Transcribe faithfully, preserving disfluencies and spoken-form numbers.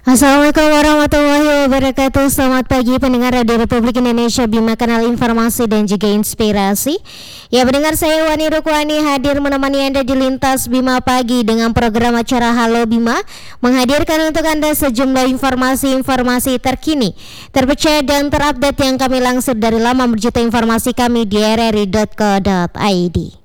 Assalamualaikum warahmatullahi wabarakatuh. Selamat pagi pendengar Radio Republik Indonesia, Bima, kanal informasi dan juga inspirasi. Ya, pendengar, saya Wani Rukwani hadir menemani Anda di Lintas Bima Pagi dengan program acara Halo Bima, menghadirkan untuk Anda sejumlah informasi-informasi terkini, terpercaya dan terupdate yang kami langsung dari Laman Berjuta Informasi kami di r r i dot co dot i d.